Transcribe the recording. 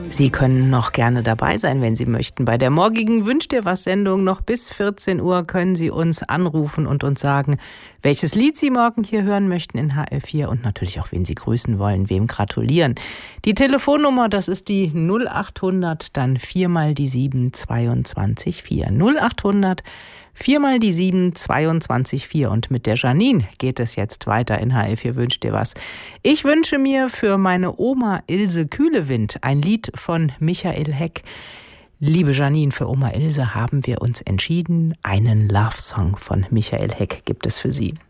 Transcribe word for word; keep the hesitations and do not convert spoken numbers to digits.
Sie können noch gerne dabei sein, wenn Sie möchten. Bei der morgigen Wünsch dir was Sendung noch bis vierzehn Uhr können Sie uns anrufen und uns sagen, welches Lied Sie morgen hier hören möchten in H R vier und natürlich auch, wen Sie grüßen wollen, wem gratulieren. Die Telefonnummer, das ist die null achthundert, dann viermal die sieben, zweiundzwanzig vier. null achthundert, viermal die sieben, zweiundzwanzig vier. Und mit der Janine geht es jetzt weiter in H R vier Wünsch dir was. Ich wünsche mir für meine Oma Ilse Kühlewind ein Lied von Michael Heck. Liebe Janine, für Oma Ilse haben wir uns entschieden. Einen Love-Song von Michael Heck gibt es für Sie.